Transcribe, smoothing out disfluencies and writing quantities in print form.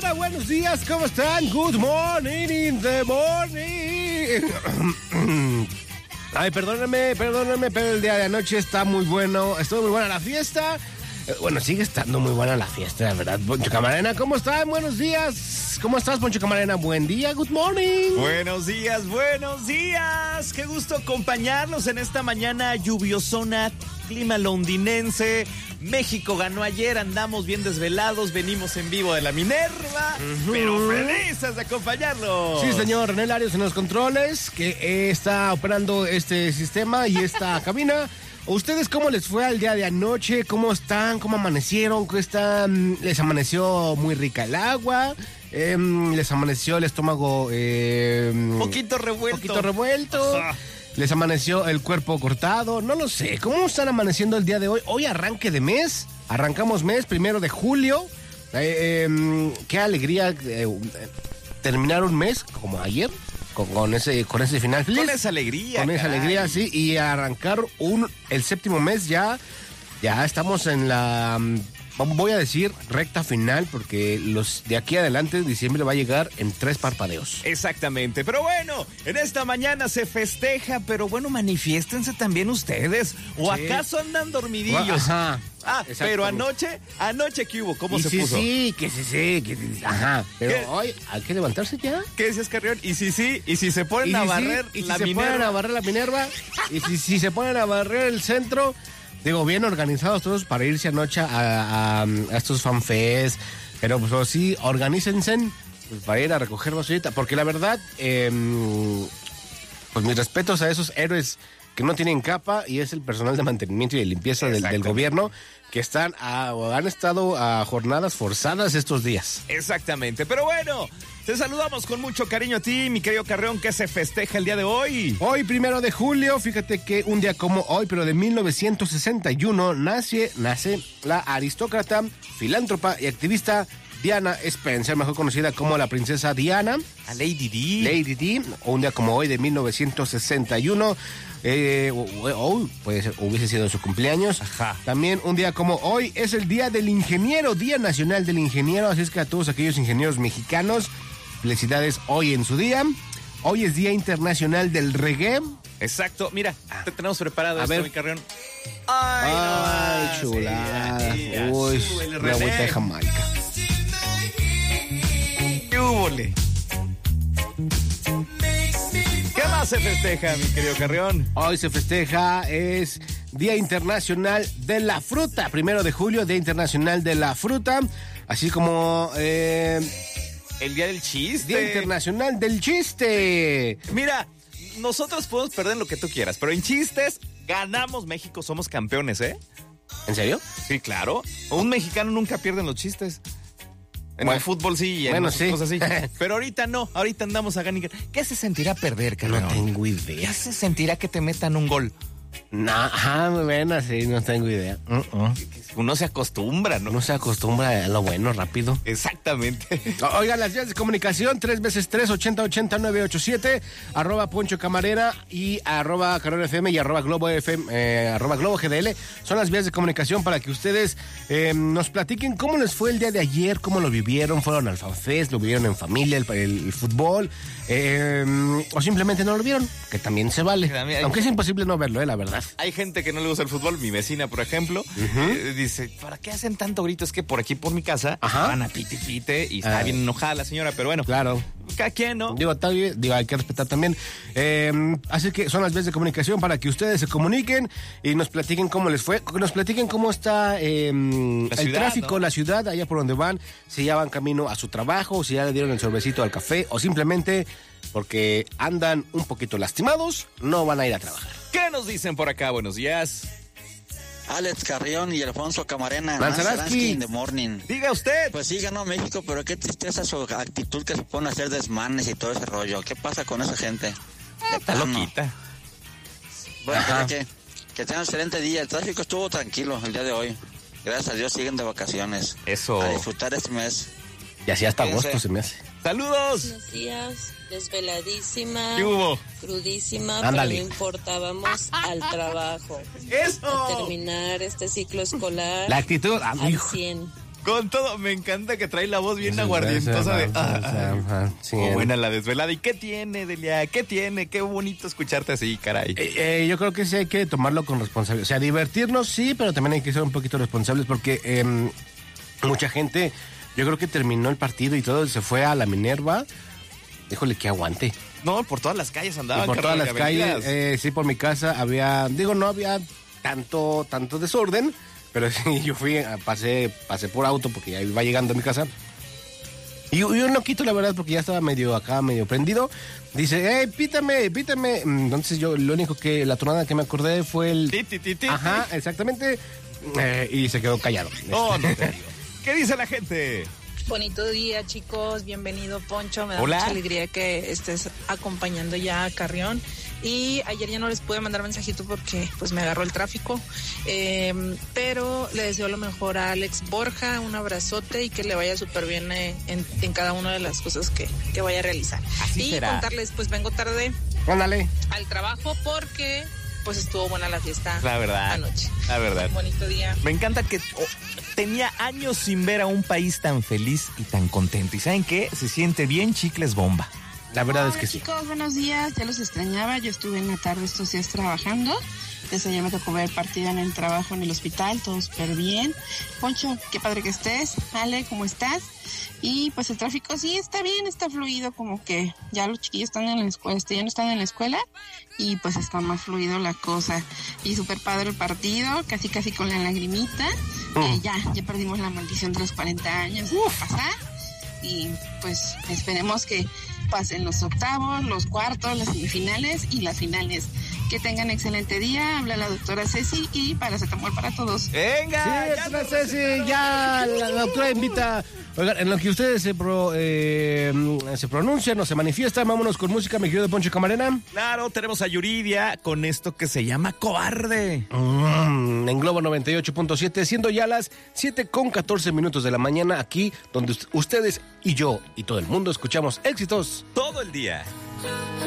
hola, buenos días, ¿cómo están? Good morning in the morning. Ay, perdóname, pero el día de anoche está muy bueno, estuvo muy buena la fiesta. Bueno, sigue estando muy buena la fiesta, la verdad. Poncho Camarena, ¿cómo están? Buenos días. ¿Cómo estás, Poncho Camarena? Buen día, good morning. Buenos días. Qué gusto acompañarlos en esta mañana lluviosona, clima londinense. México ganó ayer, andamos bien desvelados, venimos en vivo de la Minerva, pero felices de acompañarlos. Sí, señor, René Larios en los controles, que está operando este sistema y esta cabina. ¿Ustedes cómo les fue al día de anoche? ¿Cómo están? ¿Cómo amanecieron? ¿Les amaneció muy rica el agua? ¿Les amaneció el estómago Poquito revuelto? Ajá. ¿Les amaneció el cuerpo cortado? No lo sé. ¿Cómo están amaneciendo el día de hoy? Hoy arranque de mes. Arrancamos mes, 1 de julio. Qué alegría terminar un mes como ayer. Con ese final feliz. Con esa alegría. Con esa alegría, sí. Y arrancar el séptimo mes ya estamos en la, voy a decir, recta final, porque los de aquí adelante, diciembre va a llegar en 3 parpadeos. Exactamente. Pero bueno, en esta mañana se festeja, pero bueno, manifiéstense también ustedes. ¿O sí. acaso andan dormidillos? Ajá. Pero anoche, ¿qué hubo? ¿Cómo se puso? Ajá. Pero ¿qué? hoy hay que levantarse ya. ¿Qué decías, Carrión? ¿Y si se ponen a barrer la Minerva? Ponen a barrer la Minerva, y si se ponen a barrer el centro, digo, bien organizados todos para irse anoche a estos fanfests, pero pues sí, organícense pues, para ir a recoger basurita, porque la verdad, pues mis respetos a esos héroes que no tienen capa, y es el personal de mantenimiento y de limpieza del gobierno, que han estado a jornadas forzadas estos días. Exactamente, pero bueno, te saludamos con mucho cariño a ti, mi querido Carreón, que se festeja el día de hoy. Hoy, 1 de julio, fíjate que un día como hoy, pero de 1961, nace la aristócrata, filántropa y activista Diana Spencer, mejor conocida como la princesa Diana. A Lady Di. Lady Di, o un día como hoy de 1961, puede ser, hubiese sido su cumpleaños. Ajá. También un día como hoy es el Día del Ingeniero, Día Nacional del Ingeniero, así es que a todos aquellos ingenieros mexicanos, felicidades hoy en su día. Hoy es Día Internacional del Reggae. Exacto, mira, te tenemos preparado esto, mi Carreón. Ay, chulada. Uy, una agüita de Jamaica. ¿Qué húbole? ¿Qué más se festeja, mi querido Carrión? Hoy se festeja, es Día Internacional de la Fruta. 1 de julio, Día Internacional de la Fruta. Así como el Día del Chiste. Día Internacional del Chiste. Mira, nosotros podemos perder lo que tú quieras, pero en chistes ganamos. México, somos campeones, ¿eh? ¿En serio? Sí, claro. Un mexicano nunca pierde en los chistes. En el fútbol sí, y en sí. cosas así. Pero ahorita no, ahorita andamos a ganar. ¿Qué se sentirá perder, Carlos? No tengo idea. ¿Qué se sentirá que te metan un gol? Bueno, sí, no tengo idea. Uno se acostumbra, ¿no? Uno se acostumbra a lo bueno, rápido. Exactamente. Oigan, las vías de comunicación, 3x3, 8080-987, @Poncho Camarena y @Carrera FM y @Globo FM, @Globo GDL. Son las vías de comunicación para que ustedes nos platiquen cómo les fue el día de ayer, cómo lo vivieron, fueron al FanFest, lo vivieron en familia, el fútbol, o simplemente no lo vieron, que también se vale. Aunque es imposible no verlo, la verdad. Hay gente que no le gusta el fútbol, mi vecina, por ejemplo, dice, ¿para qué hacen tanto grito? Es que por aquí, por mi casa, van a pite y está bien enojada la señora, pero bueno. Claro. Cada quien, ¿no? Digo, hay que respetar también. Así que son las vías de comunicación para que ustedes se comuniquen y nos platiquen cómo les fue, nos platiquen cómo está el tráfico, ¿no? La ciudad, allá por donde van, si ya van camino a su trabajo, si ya le dieron el sorbecito al café, o simplemente porque andan un poquito lastimados, no van a ir a trabajar. ¿Qué nos dicen por acá? Buenos días. Alex Carrión y Alfonso Camarena. Manzaraski in the morning. Diga usted. Pues sí, ganó México, pero qué tristeza su actitud que se pone a hacer desmanes y todo ese rollo. ¿Qué pasa con esa gente? Está loquita. Bueno, que tengan un excelente día. El tráfico estuvo tranquilo el día de hoy. Gracias a Dios siguen de vacaciones. Eso. A disfrutar este mes. Y así hasta agosto se me hace. ¡Saludos! Buenos días, desveladísima, ¿Qué hubo? crudísima, Ándale. pero no importa, vamos al trabajo. ¡Eso! A terminar este ciclo escolar La actitud, al 100. Con todo, me encanta que trae la voz bien Sí, aguardientosa de... sí. buena la desvelada. ¿Y qué tiene, Delia? ¿Qué tiene? Qué bonito escucharte así, caray. Yo creo que sí hay que tomarlo con responsabilidad. O sea, divertirnos sí, pero también hay que ser un poquito responsables porque mucha gente, yo creo que terminó el partido y todo, se fue a la Minerva. Híjole, que aguante. No, por todas las calles andaban. Y por todas las avenidas. calles, sí, por mi casa había, no había tanto desorden, pero sí, yo pasé por auto porque ya iba llegando a mi casa. Y un loquito, la verdad, porque ya estaba medio prendido, dice, pítame. Entonces yo, la tonada que me acordé fue el... Ti. Ajá, exactamente, y se quedó callado. No te digo. ¿Qué dice la gente? Bonito día, chicos. Bienvenido, Poncho. Me da Hola. mucha alegría que estés acompañando ya a Carrión. Y ayer ya no les pude mandar mensajito porque pues me agarró el tráfico. Pero le deseo lo mejor a Alex Borja, un abrazote y que le vaya súper bien en cada una de las cosas que vaya a realizar. Así y será. contarles, pues vengo tarde Ándale. al trabajo porque pues estuvo buena la fiesta La verdad. anoche. La verdad. Bonito día. Me encanta que tenía años sin ver a un país tan feliz y tan contento. ¿Y saben qué? Se siente bien chicles bomba. La verdad es Hola, que sí. chicos, buenos días. Ya los extrañaba. Yo estuve en la tarde estos días trabajando. Desde ayer me tocó ver partido en el trabajo en el hospital. Todo súper bien. Poncho, qué padre que estés. Ale, ¿cómo estás? Y pues el tráfico sí está bien, está fluido. Como que ya los chiquillos están en la escuela, ya no están en la escuela. Y pues está más fluido la cosa. Y súper padre el partido, casi con la lagrimita. Ya perdimos la maldición de los 40 años de pasar. Y pues esperemos que pasen los octavos, los cuartos, las semifinales y las finales. Que tengan excelente día. Habla la doctora Ceci y paracetamol para todos. ¡Venga! Sí, ya doctora nos Ceci, recetaron. ya la doctora invita. Oigan, en lo que ustedes se pronuncian o se manifiestan, vámonos con música, mi querido Poncho Camarena. Claro, tenemos a Yuridia con esto que se llama Cobarde. En Globo 98.7, siendo ya las 7:14 de la mañana, aquí donde ustedes y yo y todo el mundo escuchamos éxitos. Todo el día.